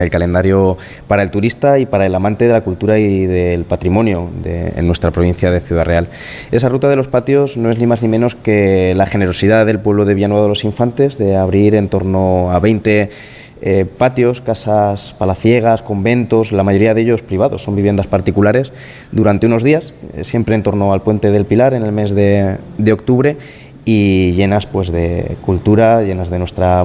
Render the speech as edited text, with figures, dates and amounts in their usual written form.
El calendario para el turista y para el amante de la cultura y del patrimonio en nuestra provincia de Ciudad Real. Esa ruta de los patios no es ni más ni menos que la generosidad del pueblo de Villanueva de los Infantes de abrir en torno a 20 patios, casas palaciegas, conventos, la mayoría de ellos privados, son viviendas particulares, durante unos días, siempre en torno al Puente del Pilar en el mes de octubre, y llenas pues de cultura, llenas de nuestra